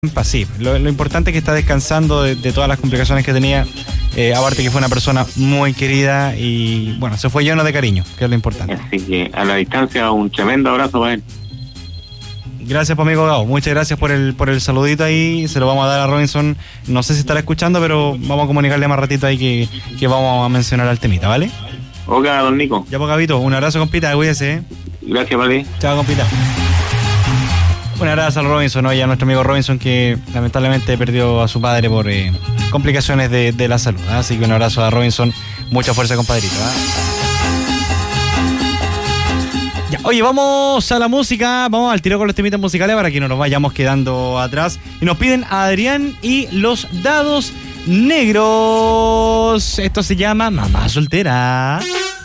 Sí, lo importante es que está descansando de todas las complicaciones que tenía. Aparte que fue una persona muy querida y bueno, se fue lleno de cariño, que es lo importante. Así que a la distancia un tremendo abrazo para él. Gracias, pues, amigo Gabo. Muchas gracias por el saludito ahí. Se lo vamos a dar a Robinson. No sé si estará escuchando, pero vamos a comunicarle más ratito ahí que vamos a mencionar al temita, ¿vale? Ok, don Nico. Ya, pues, Gabito, un abrazo, compita, cuídese, ¿eh? Gracias, vale. Chao, compita. Un abrazo al Robinson, ¿no? Y a nuestro amigo Robinson, que lamentablemente perdió a su padre por complicaciones de la salud, ¿eh? Así que un abrazo a Robinson. Mucha fuerza, compadrito, Ya, oye, vamos a la música, vamos al tiro con los temitas musicales para que no nos vayamos quedando atrás. Y nos piden a Adrián y los Dados Negros. Esto se llama Mamá Soltera.